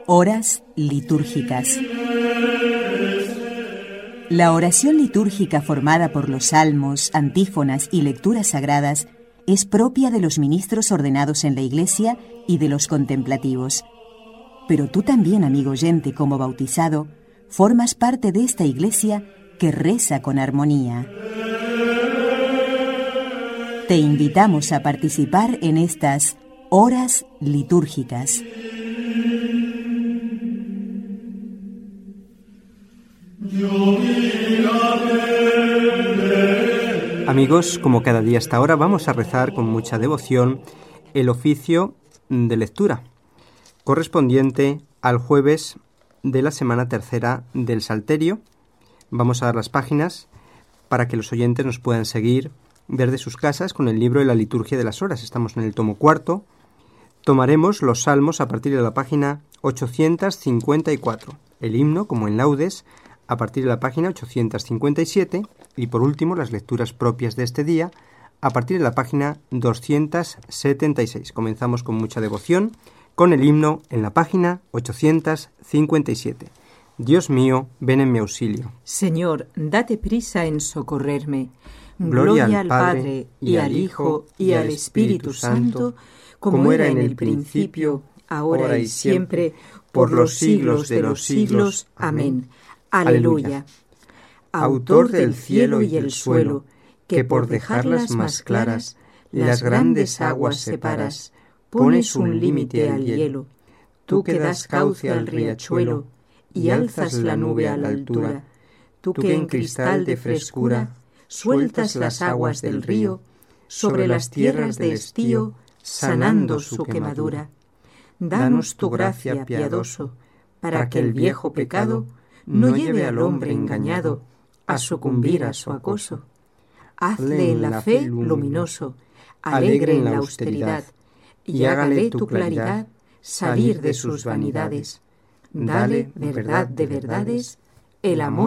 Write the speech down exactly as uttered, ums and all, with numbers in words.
Horas litúrgicas. La oración litúrgica formada por los salmos, antífonas y lecturas sagradas es propia de los ministros ordenados en la Iglesia y de los contemplativos. Pero tú también, amigo oyente, como bautizado, formas parte de esta Iglesia que reza con armonía. Te invitamos a participar en estas horas litúrgicas. Amigos, como cada día hasta ahora, vamos a rezar con mucha devoción el oficio de lectura, correspondiente al jueves de la semana tercera del Salterio. Vamos a dar las páginas para que los oyentes nos puedan seguir desde sus casas con el libro de la liturgia de las horas. Estamos en el tomo cuarto. Tomaremos los salmos a partir de la página ochocientos cincuenta y cuatro, el himno, como en laudes, a partir de la página ochocientos cincuenta y siete, y por último las lecturas propias de este día a partir de la página doscientos setenta y seis. Comenzamos con mucha devoción con el himno en la página ochocientos cincuenta y siete. Dios mío, ven en mi auxilio. Señor, date prisa en socorrerme. Gloria, Gloria al Padre, y al Hijo, y al Espíritu Santo, como era en el principio, ahora y siempre, por los siglos de los siglos. Amén. Aleluya. Autor del cielo y el suelo, que por dejarlas más claras, las grandes aguas separas, pones un límite al hielo. Tú que das cauce al riachuelo, y alzas la nube a la altura. Tú que en cristal de frescura sueltas las aguas del río sobre las tierras de estío, sanando su quemadura. Danos tu gracia, piadoso, para que el viejo pecado no lleve al hombre engañado a sucumbir a su acoso. Hazle en la fe luminoso, alegre en la austeridad, y hágale tu claridad salir de sus vanidades. Dale, verdad de verdades, el amor